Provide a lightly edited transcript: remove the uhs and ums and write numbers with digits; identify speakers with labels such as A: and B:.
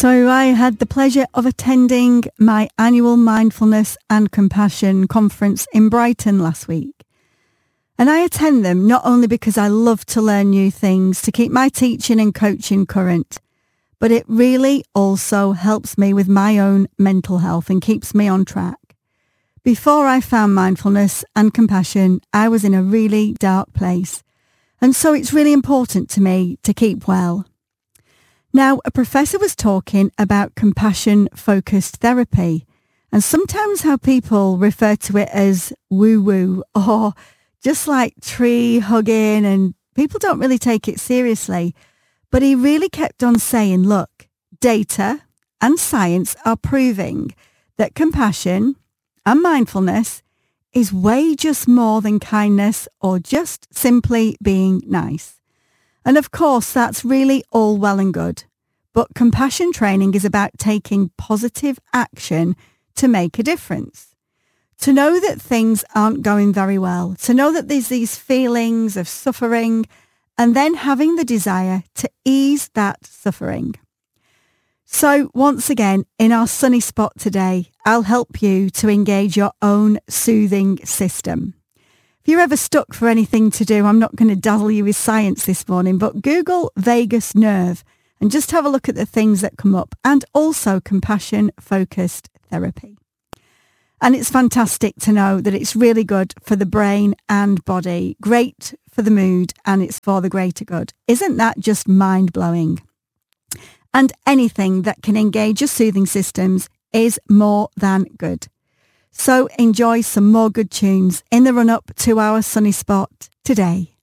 A: So I had the pleasure of attending my annual Mindfulness and Compassion conference in Brighton last week. And I attend them not only because I love to learn new things to keep my teaching and coaching current, but it really also helps me with my own mental health and keeps me on track. Before I found mindfulness and compassion, I was in a really dark place. And so it's really important to me to keep well. Now, a professor was talking about compassion-focused therapy, and sometimes how people refer to it as woo-woo or just like tree hugging, and people don't really take it seriously. But he really kept on saying, look, data and science are proving that compassion and mindfulness is way just more than kindness or just simply being nice. And of course, that's really all well and good. But compassion training is about taking positive action to make a difference. To know that things aren't going very well, to know that there's these feelings of suffering, and then having the desire to ease that suffering. So once again, in our sunny spot today, I'll help you to engage your own soothing system. If you're ever stuck for anything to do, I'm not going to dazzle you with science this morning, but Google vagus nerve and just have a look at the things that come up, and also compassion-focused therapy. And it's fantastic to know that it's really good for the brain and body, great for the mood, and it's for the greater good. Isn't that just mind-blowing? And anything that can engage your soothing systems is more than good. So enjoy some more good tunes in the run-up to our sunny spot today.